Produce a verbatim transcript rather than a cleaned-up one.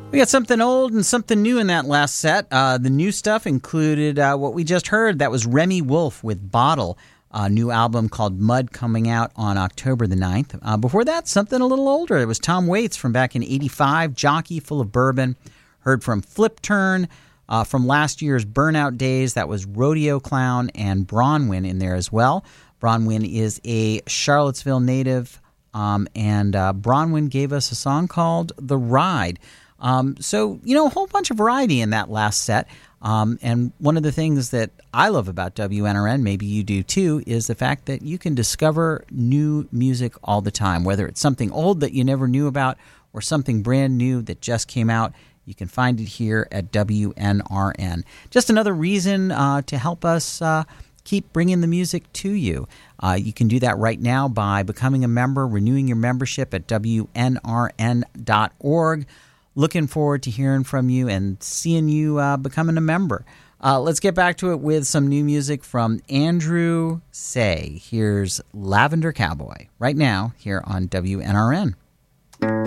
We got something old and something new in that last set. Uh, the new stuff included uh, what we just heard. That was Remy Wolf with Bottle, a new album called Mud coming out on October the ninth. Uh, before that, something a little older. It was Tom Waits from back in eighty-five, Jockey Full of Bourbon. Heard from Flip Turn uh, from last year's Burnout Days. That was Rodeo Clown and Bronwyn in there as well. Bronwyn is a Charlottesville native, um, and uh, Bronwyn gave us a song called The Ride. Um, so, you know, a whole bunch of variety in that last set. Um, and one of the things that I love about W N R N, maybe you do too, is the fact that you can discover new music all the time. Whether it's something old that you never knew about or something brand new that just came out, you can find it here at W N R N. Just another reason uh, to help us uh, keep bringing the music to you. Uh, you can do that right now by becoming a member, renewing your membership at W N R N dot org. Looking forward to hearing from you and seeing you uh, becoming a member. Uh, let's get back to it with some new music from Andrew Say. Here's Lavender Cowboy right now here on W N R N.